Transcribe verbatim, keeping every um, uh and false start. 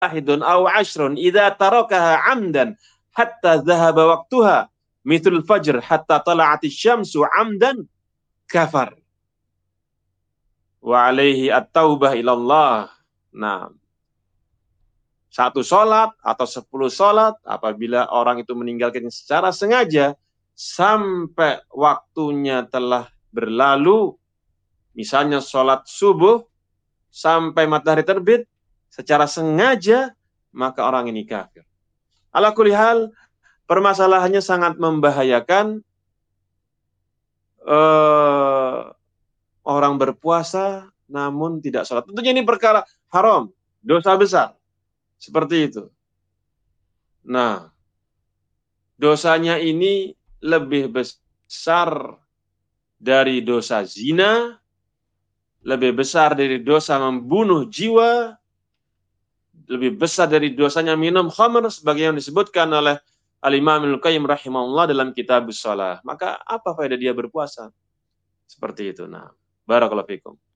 wahidun aw ashrun idza tarakaha 'amdan hatta dhahaba waqtuha mithlul fajr hatta tala'atis syamsu 'amdan kafar. Wa alaihi at-taubah ilallah. Nah, satu sholat atau sepuluh sholat, apabila orang itu meninggalkan secara sengaja sampai waktunya telah berlalu, misalnya sholat subuh sampai matahari terbit secara sengaja, maka orang ini kafir. Ala kulli hal, permasalahannya sangat membahayakan. Eh, orang berpuasa namun tidak sholat. Tentunya ini perkara haram, dosa besar. Seperti itu. Nah, dosanya ini lebih besar dari dosa zina, lebih besar dari dosa membunuh jiwa, lebih besar dari dosanya minum khamr, sebagai yang disebutkan oleh Al-Imam Ibnu Qayyim rahimahullah dalam Kitabus Shalah. Maka apa faedah dia berpuasa? Seperti itu. Nah, barakallahu fikum.